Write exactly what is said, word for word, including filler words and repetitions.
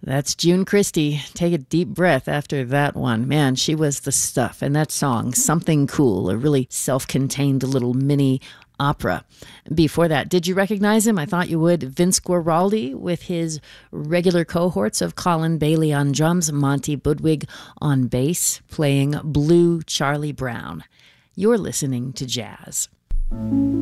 That's June Christy. Take a deep breath after that one. Man, she was the stuff. And that song, Something Cool, a really self-contained little mini opera. Before that, did you recognize him? I thought you would. Vince Guaraldi with his regular cohorts of Colin Bailey on drums, Monty Budwig on bass, playing Blue Charlie Brown. You're listening to jazz.